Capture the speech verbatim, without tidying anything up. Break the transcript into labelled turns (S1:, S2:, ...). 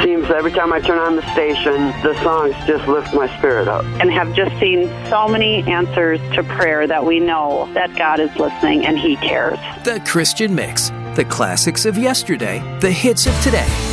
S1: seems every time I turn on the station, the songs just lift my spirit up.
S2: And have just seen so many answers to prayer that we know that God is listening and He cares.
S3: The Christian Mix. The classics of yesterday, the hits of today.